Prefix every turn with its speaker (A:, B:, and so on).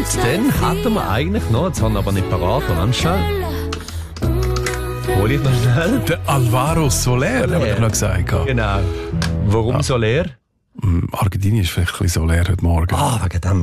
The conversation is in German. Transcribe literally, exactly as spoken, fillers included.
A: Und dann hatten wir eigentlich noch, jetzt haben wir aber nicht parat, ganz schnell. Hol ich noch schnell.
B: Der Alvaro Soler, habe ich noch gesagt.
A: Genau. Warum
B: Ja.
A: Soler?
B: Argentinien ist vielleicht ein bisschen Soler heute Morgen.
A: Ah, wegen dem